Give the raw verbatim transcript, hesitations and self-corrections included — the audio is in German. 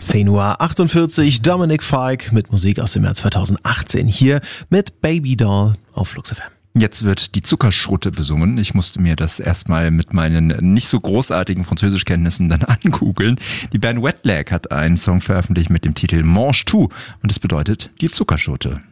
zehn Uhr achtundvierzig, Dominic Fike mit Musik aus dem Jahr zweitausendachtzehn hier mit Baby Doll auf Flux F M. Jetzt wird die Zuckerschrutte besungen. Ich musste mir das erstmal mit meinen nicht so großartigen Französischkenntnissen dann angoogeln. Die Band Wet Leg hat einen Song veröffentlicht mit dem Titel Mange Tout und es bedeutet die Zuckerschrutte.